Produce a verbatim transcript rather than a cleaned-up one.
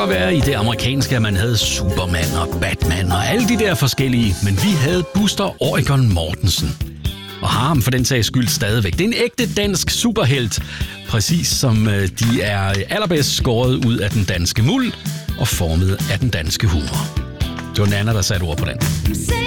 godt være i det amerikanske, at man havde Superman og Batman og alle de der forskellige, men vi havde Buster Oregon Mortensen. Og har ham for den sags skyld stadigvæk. Det er en ægte dansk superhelt, præcis som de er allerbedst skåret ud af den danske muld og formet af den danske humor. Det var Nana, der satte ord på den.